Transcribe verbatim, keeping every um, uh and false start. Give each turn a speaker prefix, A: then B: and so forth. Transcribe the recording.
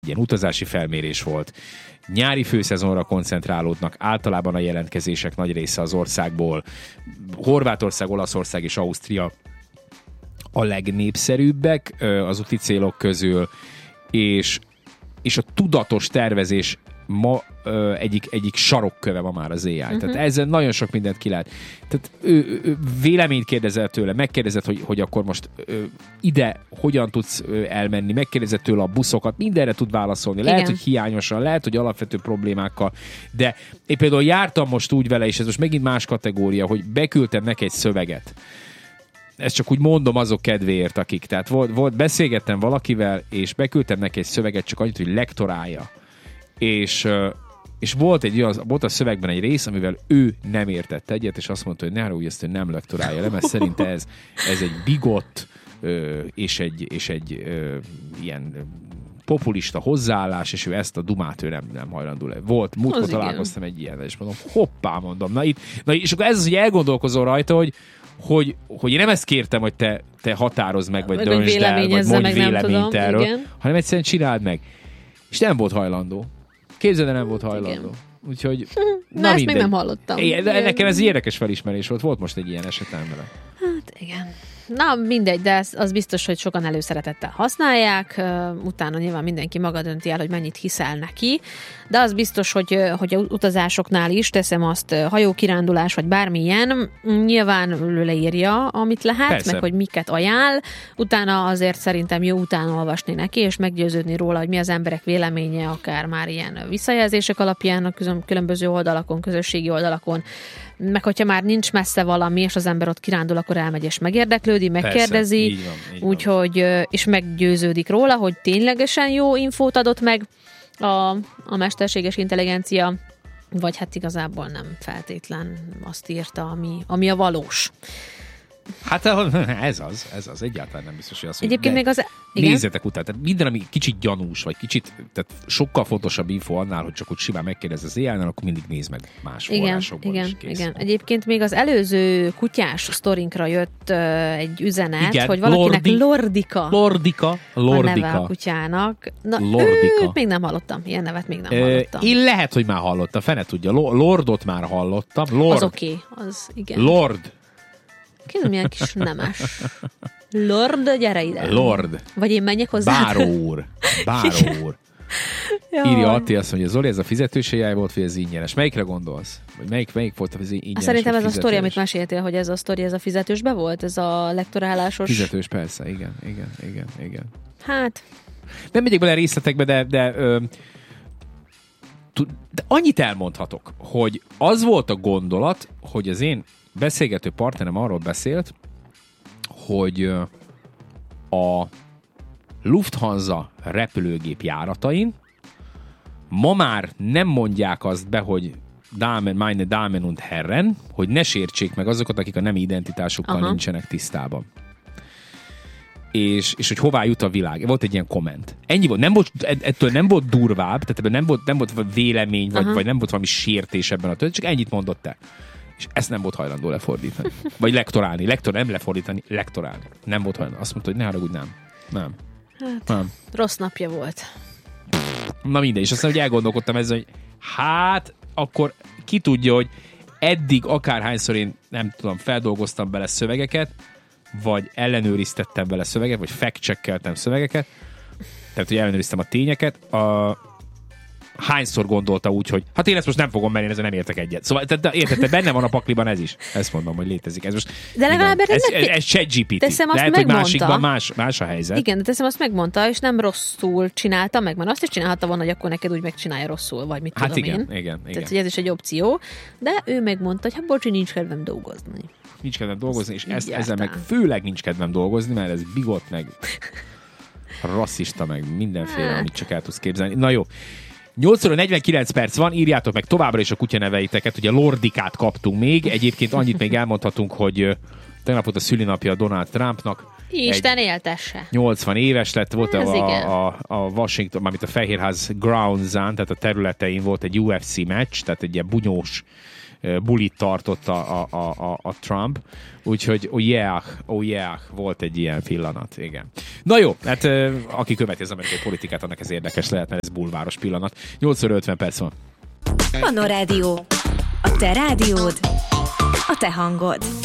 A: ilyen utazási felmérés volt. Nyári főszezonra koncentrálódnak, általában a jelentkezések nagy része az országból. Horvátország, Olaszország és Ausztria a legnépszerűbbek az úti célok közül, és, és a tudatos tervezés ma ö, egyik, egyik sarokköve ma már az á i. Uh-huh. Tehát ezzel nagyon sok mindent ki lehet. Tehát ő, ő, véleményt kérdezel tőle, megkérdezed, hogy, hogy akkor most ö, ide hogyan tudsz ö, elmenni, megkérdezed tőle a buszokat, mindenre tud válaszolni. Lehet, igen, hogy hiányosan, lehet, hogy alapvető problémákkal, de én például jártam most úgy vele, és ez most megint más kategória, hogy beküldtem neki egy szöveget. Ezt csak úgy mondom azok kedvéért, akik. Tehát volt, volt, beszélgettem valakivel, és beküldtem neki egy szöveget, csak annyit, hogy lektorálja. És, és volt, egy, volt a szövegben egy rész, amivel ő nem értett egyet, és azt mondta, hogy ne haragudj, ezt ő nem lektorálja le, mert szerinte ez, ez egy bigott és egy, és egy ilyen populista hozzáállás, és ő ezt a dumát ő nem, nem hajlandó le. Volt, múltkor találkoztam egy ilyen, és mondom, hoppá, mondom, na itt, na, és akkor ez az, hogy elgondolkozol rajta, hogy hogy, hogy én nem ezt kértem, hogy te, te határozd meg, vagy
B: meg
A: döntsd el, vagy mondj véleményt
B: tudom,
A: erről,
B: igen,
A: hanem egyszerűen csináld meg. És nem volt hajlandó. Képzeld, de nem volt hajlandó.
B: Igen.
A: Úgyhogy,
B: na, na ezt még nem hallottam.
A: É, de nekem ez érdekes felismerés volt. Volt most egy ilyen esetem vele.
B: Hát igen. Na mindegy, de az biztos, hogy sokan előszeretettel használják, utána nyilván mindenki maga dönti el, hogy mennyit hiszel neki, de az biztos, hogy, hogy utazásoknál is teszem azt, hajókirándulás vagy bármilyen, nyilván ő leírja, amit lehet, persze, meg hogy miket ajánl, utána azért szerintem jó utána olvasni neki, és meggyőződni róla, hogy mi az emberek véleménye, akár már ilyen visszajelzések alapján a különböző oldalakon, közösségi oldalakon, meg hogyha már nincs messze valami, és az ember ott kirándul, akkor elmegy és megérdeklődi, megkérdezi, úgyhogy, és meggyőződik róla, hogy ténylegesen jó infót adott meg a, a mesterséges intelligencia, vagy hát igazából nem feltétlen azt írta, ami, ami a valós.
A: Hát ez az, ez az, egyáltalán nem biztos, hogy az, hogy
B: egyébként még az, igen?
A: Nézzetek utána, tehát minden, ami kicsit gyanús, vagy kicsit, tehát sokkal fontosabb info annál, hogy csak úgy simán megkérdez az á i-nál, akkor mindig néz meg más
B: igen,
A: forrásokból
B: igen,
A: is kész.
B: Igen. Egyébként még az előző kutyás sztorinkra jött uh, egy üzenet,
A: igen,
B: hogy valakinek
A: Lordi,
B: Lordika,
A: Lordika, Lordika
B: a neve a kutyának. Na,
A: Lordika.
B: Őt még nem hallottam, ilyen nevet még nem
A: Ö,
B: hallottam.
A: Én lehet, hogy már hallottam, fene tudja, Lordot már hallottam. Lord.
B: Az oké, okay, az igen.
A: Lord.
B: Kérdem, milyen kis nemes. Lord, gyere ide.
A: Lord.
B: Vagy én menjek hozzá.
A: Báró úr. Báró úr. Írja Atti azt mondja, Zoli, ez a fizetős á i volt, vagy ez ingyenes? Melyikre gondolsz? Vagy melyik, melyik volt az ingyenes?
B: Szerintem ez a sztori, amit meséltél, hogy ez a sztori, ez a fizetősbe volt? Ez a lektorálásos...
A: Fizetős, persze, igen, igen, igen, igen.
B: Hát...
A: Nem megyek bele részletekbe, de, de, ö, de annyit elmondhatok, hogy az volt a gondolat, hogy az én beszélgető partnerem arról beszélt, hogy a Lufthansa repülőgép járatain ma már nem mondják azt be, hogy Damen, meine Damen und Herren, hogy ne sértsék meg azokat, akik a nemi identitásukkal aha, nincsenek tisztában. És, és hogy hová jut a világ. Volt egy ilyen komment. Ennyi volt. Nem volt, ettől nem volt durvább, tehát ebben nem volt, nem volt vélemény, vagy, vagy nem volt valami sértés ebben a történet, csak ennyit mondott el. És ezt nem volt hajlandó lefordítani. Vagy lektorálni. Lektor, nem lefordítani, lektorálni. Nem volt hajlandó. Azt mondta, hogy ne haragudj, nem. Nem.
B: Hát,
A: nem.
B: Rossz napja volt.
A: Na mindegy. És aztán, hogy elgondolkodtam ezzel, hogy hát, akkor ki tudja, hogy eddig akárhányszor én, nem tudom, feldolgoztam bele szövegeket, vagy ellenőriztettem bele szövegeket, vagy fact-checkeltem szövegeket, tehát, hogy ellenőriztem a tényeket, a hányszor gondolta úgy, hogy hát én ezt most nem fogom menni, ezzel nem értek egyet. Szóval te, érted, benne van a pakliban ez is. Ezt mondom, hogy létezik. Ez most,
B: de legalább
A: ez, ez, ez ChatGPT. Lehet, hogy másikban más, más a helyzet.
B: Igen, de teszem azt megmondta, és nem rosszul csinálta meg, mert azt is csinálhatta volna, hogy akkor neked úgy megcsinálja rosszul, vagy mit
A: hát
B: tudom
A: igen,
B: én.
A: Igen, igen.
B: Tehát, hogy ez is egy opció, de ő megmondta, hogy hát bocsi, nincs kedvem dolgozni.
A: Nincs kedvem dolgozni, és ezt, ezzel meg főleg nincs kedvem dolgozni, mert ez bigott, meg rasszista, meg mindenféle, hát, amit csak el tudsz képzelni. Na jó. nyolc óra negyvenkilenc perc van, írjátok meg továbbra is a kutyaneveiteket, ugye Lordikát kaptunk még, egyébként annyit még elmondhatunk, hogy tegnap volt a szülinapja Donald Trumpnak.
B: Isten éltesse.
A: nyolcvan éves lett, volt a, a, a Washington, mármint a Fehérház grounds-án, tehát a területein volt egy u ef cé meccs, tehát egy ilyen bunyós bulit tartott a, a, a, a Trump. Úgyhogy oh yeah, oh yeah, volt egy ilyen pillanat, igen. Na jó, hát aki követi az amerikai politikát, annak ez érdekes lehet, mert ez bulváros pillanat. nyolc óra ötven perc van.
C: Panorádió. A te rádiód, a te hangod.